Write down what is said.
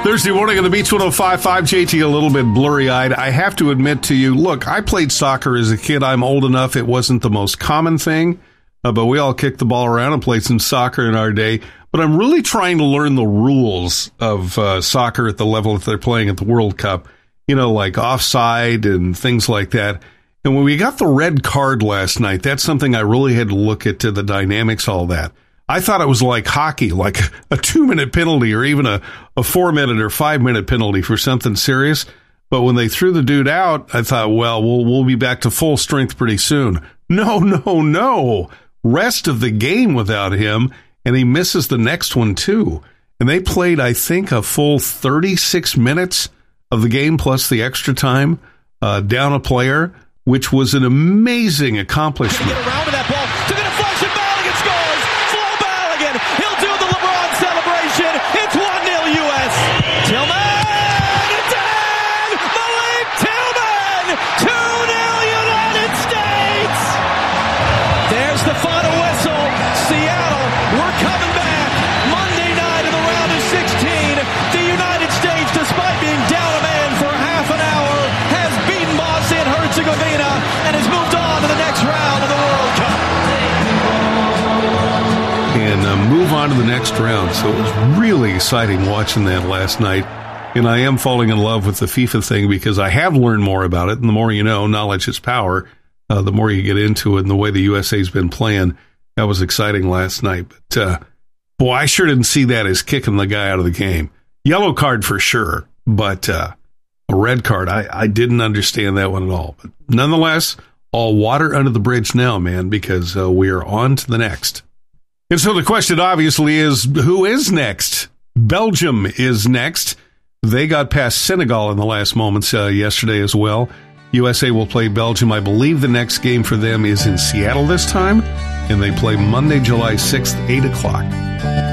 Thursday morning on the Beach 105.5, JT, a little bit blurry-eyed. I have to admit to you, look, I played soccer as a kid. I'm old enough. It wasn't the most common thing, but we all kicked the ball around and played some soccer in our day. But I'm really trying to learn the rules of soccer at the level that they're playing at the World Cup, you know, like offside and things like that. And when we got the red card last night, that's something I really had to look at, to the dynamics, all that. I thought it was like hockey, like a 2-minute penalty or even a 4-minute or 5-minute penalty for something serious. But when they threw the dude out, I thought, well, we'll be back to full strength pretty soon. No. Rest of the game without him, and he misses the next one too. And they played, I think, a full 36 minutes of the game plus the extra time down a player, which was an amazing accomplishment. Get around with that ball to the deflection. Balogun scores. Flo Balogun. He'll do the LeBron celebration. It's 1-0 U.S. Tillman. It's in. Malik Tillman. 2-0 United States. There's the final whistle. Seattle, we're coming back. Monday night in the round of 16. The United States, despite being down a man for half an hour, has beaten Bosnia and Herzegovina and has moved on to the next round of the World Cup. And move on to the next round. So it was really exciting watching that last night. And I am falling in love with the FIFA thing because I have learned more about it. And the more you know, knowledge is power. The more you get into it, and the way the USA's been playing, that was exciting last night. But, boy, I sure didn't see that as kicking the guy out of the game. Yellow card for sure, but a red card, I didn't understand that one at all. But nonetheless, all water under the bridge now, man, because we are on to the next. And so the question obviously is, who is next? Belgium is next. They got past Senegal in the last moments yesterday as well. USA will play Belgium. I believe the next game for them is in Seattle this time, and they play Monday, July 6th, 8 o'clock.